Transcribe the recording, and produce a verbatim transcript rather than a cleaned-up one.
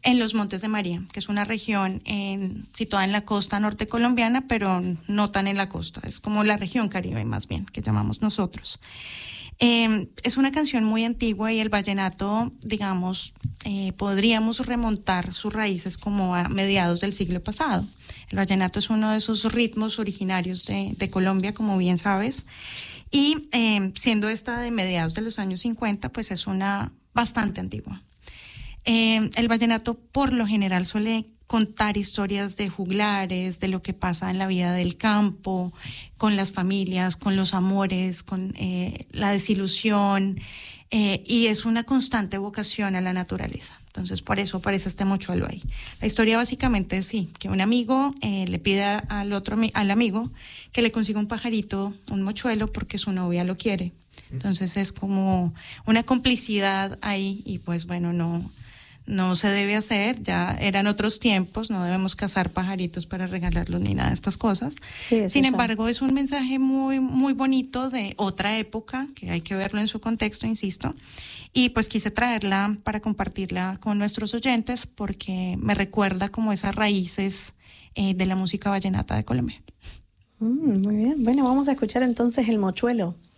en los Montes de María, que es una región en, situada en la costa norte colombiana, pero no tan en la costa, es como la región Caribe más bien, que llamamos nosotros. Eh, es una canción muy antigua y el vallenato, digamos, eh, podríamos remontar sus raíces como a mediados del siglo pasado. El vallenato es uno de esos ritmos originarios de, de Colombia, como bien sabes, y eh, siendo esta de mediados de los años cincuenta, pues es una bastante antigua. Eh, el vallenato por lo general suele contar historias de juglares, de lo que pasa en la vida del campo, con las familias, con los amores, con eh, la desilusión, eh, y es una constante vocación a la naturaleza. Entonces, por eso aparece este mochuelo ahí. La historia básicamente es sí, que un amigo eh, le pide al otro al amigo que le consiga un pajarito, un mochuelo, porque su novia lo quiere. Entonces es como una complicidad ahí y pues bueno, no... No se debe hacer, ya eran otros tiempos, no debemos cazar pajaritos para regalarlos ni nada de estas cosas. Sí, Sin embargo, es un mensaje muy, muy bonito de otra época, que hay que verlo en su contexto, insisto, y pues quise traerla para compartirla con nuestros oyentes porque me recuerda como esas raíces eh, de la música vallenata de Colombia. Mm, muy bien, bueno, vamos a escuchar entonces el mochuelo.